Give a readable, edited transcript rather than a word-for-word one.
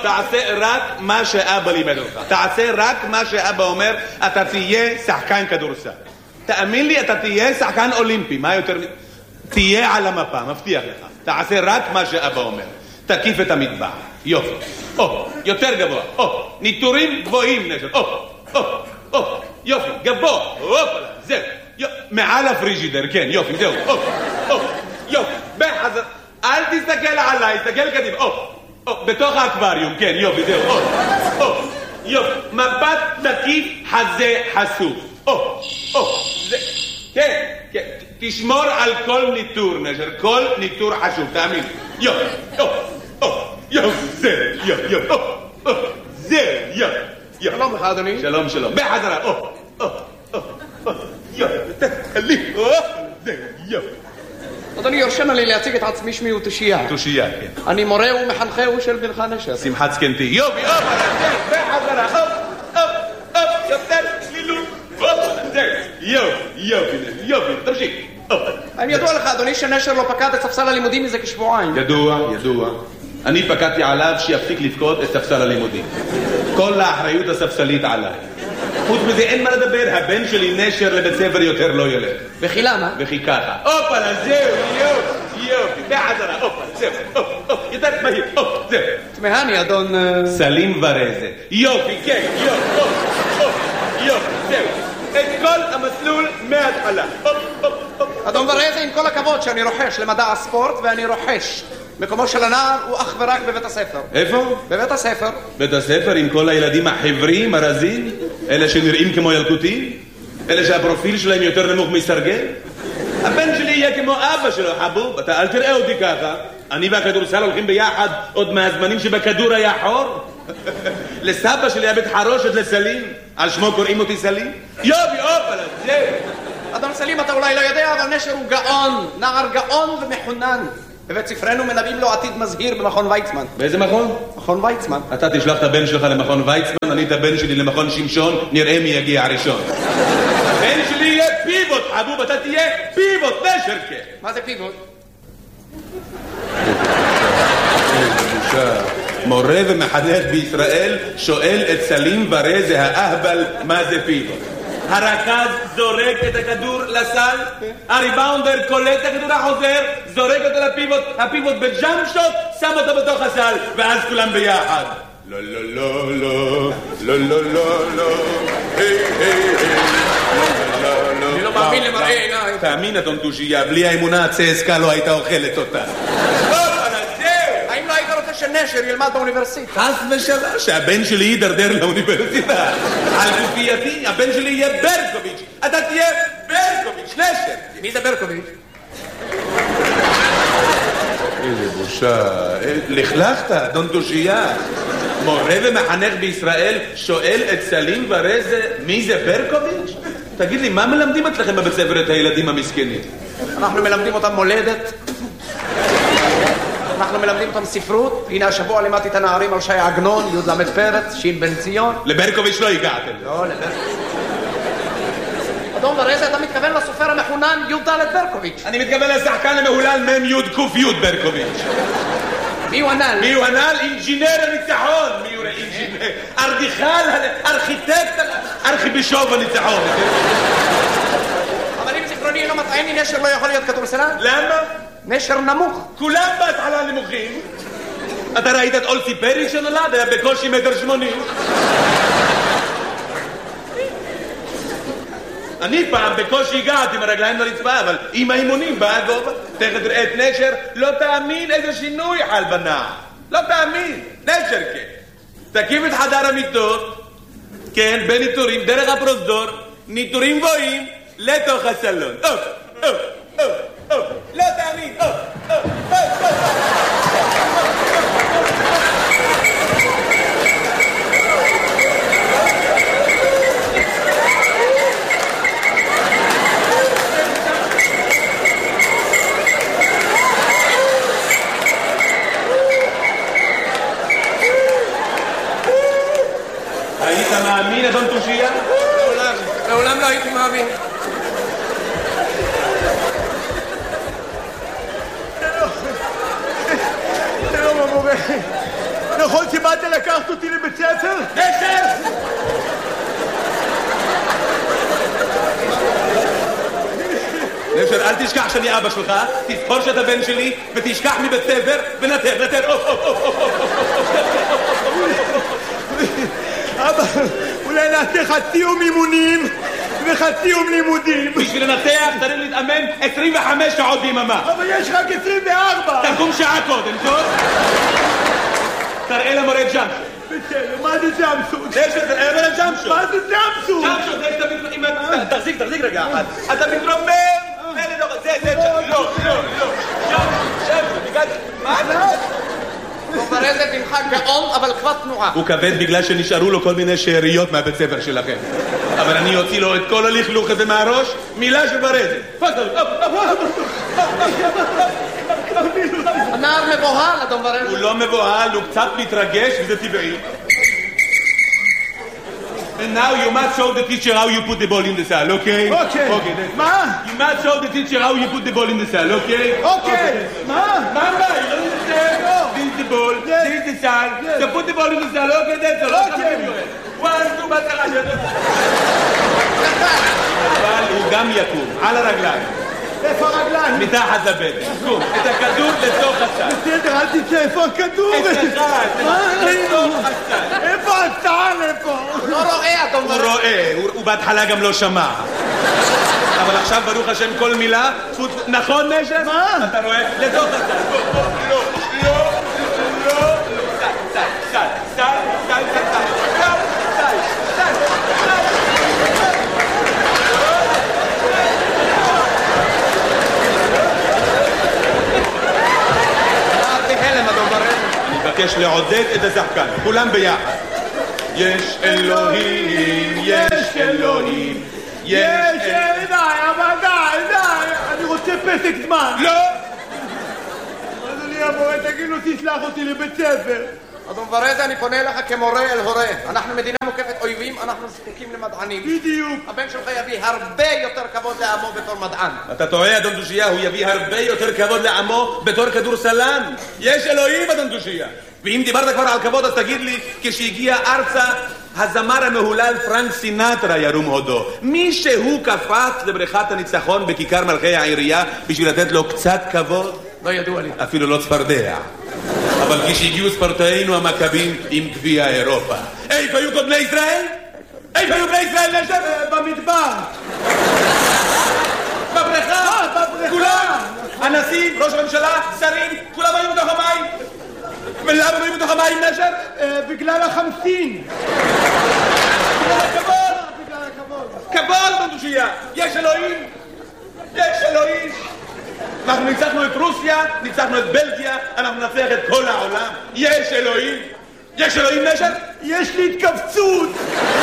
תעשה רק מה שאבא לימד אותך. תעשה רק מה שאבא אומר, אתה תהיה שחקן כדורסל. תאמין לי, אתה תהיה שחקן אולימפי. מה יותר... תהיה על המפה, מבטיח לך. תעשה רק מה שאבא אומר. תקיף את המטבח. יופי. יותר גבוה. ניטורים גבוהים, נשר. יופי, גבוה. זהו. מעל הפריג'ידר, כן, יופי, זהו. יופי, בחזר. אל תסתכל עליי, תסתכל קדימה. בתוך האקווריום, כן, יופי, זהו. יופי, מבט תקיף, חזה חשוף. זה, כן, כן. תשמור על כל ניטור, נשר, כל ניטור חשוב, תאמין. יופי, זה, יופי. שלום לך, אדוני. שלום, שלום. בחזרה, יופי, תקליף, זה, יופי. אדוני, יורשנה לי להציג את עצמי, שמי הוא תושייה. תושייה, כן. אני מורה ומחנכהו של בנך נשר. שמחת זקנתי. יופי, בחזרה, יותר צלילות. יופי, תמשיך. האם ידוע לך, אדוני, שנשר לא פקד את ספסל הלימודים מזה כשבועיים? ידוע. אני פקדתי עליו שיפסיק לפקוד את ספסל הלימודים. כל האחריות הספסלית עליי. חוץ מזה אין מה לדבר, הבן שלי נשר לבית ספר יותר לא ילך. וכי למה? וכי ככה. זהו, יופי, בחזרה, זהו, יותר מהיר, זהו. תמהני, אדון... סלים ורזה. יופי, כן, יופי, זהו. את כל המסלול מההתחלה. אדון ורזה, עם כל הכבוד שאני רוחש למדע הספורט, ואני רוחש. מקומו של הנער הוא אך ורק בבית הספר. איפה? בבית הספר. בית הספר עם כל הילדים החברים, הרזים? אלה שנראים כמו ילקוטים? אלה שהפרופיל שלהם יותר נמוך מסרגל? הבן שלי יהיה כמו אבא שלו, חבוב. אתה אל תראה אותי ככה. אני והכדורסל הולכים ביחד עוד מהזמנים שבכדור היה חור. לסבא שלי היה בית חרושת לסלים. על שמו קוראים אותי סלים? יופי, זהו. אדון סלים, אתה אולי לא יודע, אבל נשר הוא גאון. נער גאון ומחונן. בבית ספרנו מנבאים לו עתיד מזהיר במכון ויצמן. באיזה מכון? מכון ויצמן. אתה תשלח את הבן שלך למכון ויצמן, אני את הבן שלי למכון שמשון, נראה מי יגיע ראשון. הבן שלי יהיה פיבוט, חבוב, אתה תהיה פיבוט, נשרקה. מה זה פיבוט? מורה ומחנך בישראל שואל את סלים ורזה האהבל מה זה פיבוט. הרכז זורק את הכדור לסל, הריבאונדר קולט את הכדור החוזר, זורק אותו לפיבוט, הפיבוט בג'אמפ שוט, שם אותו בתוך הסל, ואז כולם ביחד. לא, היי, אני לא מאמין למראה עיניי. תאמין, אדון תושייה, בלי האמונה הצסקה לא הייתה אוכלת אותה. האם לא היית רוצה שנשר ילמד באוניברסיטה? חס ושלום, שהבן שלי יידרדר לאוניברסיטה. על גופייתי, הבן שלי יהיה ברקוביץ'. אתה תהיה ברקוביץ', נשר. מי זה ברקוביץ'? איזה בושה. לכלכת, אדון תושייה. מורה ומחנך בישראל שואל את סלים ורזה מי זה ברקוביץ'? תגיד לי, מה מלמדים אצלכם בבית ספר את הילדים המסכנים? אנחנו מלמדים אותם מולדת. אנחנו מלמדים אותם ספרות. הנה השבוע לימדתי את הנערים על שי עגנון, י' פרץ, שין בן ציון. לברקוביץ' לא הגעתם. לא, לברקוביץ'. אדון ורזה, אתה מתכוון לסופר המחונן י' ברקוביץ'. אני מתכוון לשחקן המהולל מ' י' ק' י' ברקוביץ'. מי הוא הנ"ל? מי הוא הנ"ל? אינג'ינר הניצחון. מי הוא אינג'ינר? ארדיכל, ארכיטקט, ארכיבישוף הניצחון. אבל אם זיכרוני לא מטעני, נשר לא יכול להיות כדורסלן? למה? נשר נמוך. כולם בהתחלה נמוכים. אתה ראית את אולסי פרי שנולד? היה בקושי 1.80 מטר. אני פעם בקושי הגעתי עם הרגליים לרצפה, אבל עם האימונים בא הגובה. תכף תראה את נשר, לא תאמין איזה שינוי חל בנער. לא תאמין, נשר כן. תקים את חדר המיטות, כן, בניטורים, דרך הפרוזדור, ניטורים גבוהים, לתוך הסלון. לא תאמין, היית מאמין, אדון תושייה? לעולם לא הייתי מאמין. נכון שבאת נשר, אל תשכח שאני אבא שלך, תזכור שאתה בן שלי, ותשכח מבית ספר, ונתר. אבא, אולי נעשה חצי יום אימונים וחצי יום לימודים. בשביל לנתח צריך להתאמן 25 שעות ביממה. אבל יש רק 24. תקום שעה קודם, טוב? תראה למורה ג'אמפ. בסדר, מה זה ג'אמפסוט? תראה למורה ג'אמפ. מה זה ג'אמפסוט? ג'אמפ, זה שאתה מתרומם. תחזיק רגע אחד. אתה מתרומם. זה, לא. ג'אמפ, מה? דוברזת ממך גאון, אבל כבר תנועה. הוא כבד בגלל שנשארו לו כל מיני שאריות מהבית ספר שלכם. אבל אני אוציא לו את כל הלכלוך הזה מהראש, מילה של ברזת. פתל. הנער מבוהל, אדון ברזת. הוא לא מבוהל, הוא קצת מתרגש, וזה טבעי. And now you must show the teacher how you put the ball in the cell, okay? Okay. מה? You must show the teacher how you put the ball in the cell, okay? Okay. מה? Mama, you don't understand? This is the ball, this is the cell. So put the ball in the cell, okay? That's all. Okay. 1, 2, בהתחלה. אבל הוא גם יקום, על הרגליים. איפה הרגליים? מתחת לבטן. קום, את הכדור לתוך הסל. בסדר, אל תצא, איפה הכדור? לתוך הסל. איפה הסל? איפה? לא רואה, אדון הוא ברזת. רואה, הוא בהתחלה גם לא שמע. אבל עכשיו ברוך השם כל מילה, נכון נשר? מה? אתה רואה? לתוך הסל. לא. אני מבקש לעודד את השחקן, כולם ביחד. יש אלוהים, יש אלוהים, די, אבל די. אני רוצה פסק זמן. לא! אדוני המורה, תגיד לו, תסלח אותי לבית ספר. אדון ברזת, אני פונה אליך כמורה אל הורה. אנחנו מדינה מוקפת אויבים, אנחנו זקוקים למדענים. בדיוק. הבן שלך יביא הרבה יותר כבוד לעמו בתור מדען. אתה טועה, אדון דושיה, הוא יביא הרבה יותר כבוד לעמו בתור כדורסלן. יש אלוהים, אדון דושיה. ואם דיברת כבר על כבוד, אז תגיד לי, כשהגיע ארצה, הזמר המהולל פרנק סינטרה ירום הודו. מישהו קפץ לבריכת הניצחון בכיכר מלכי העירייה בשביל לתת לו קצת כבוד? לא ידוע לי. אפילו לא צפרדע. אבל כשהגיעו ספורטאינו המכבים עם גביע אירופה. איפה היו כל בני ישראל? איפה היו בני ישראל נשר? במדבר. בבריכה? כולם? הנשיא, ראש הממשלה, שרים, כולם היו בתוך המים. ולמה היו בתוך המים נשר? בגלל החמסין. בגלל הכבוד. בגלל הכבוד. כבוד בנדושייה. יש אלוהים. יש אלוהים. אנחנו ניצחנו את רוסיה, ניצחנו את בלגיה, אנחנו נצליח את כל העולם. יש אלוהים. יש אלוהים נשר? יש לי התכווצות.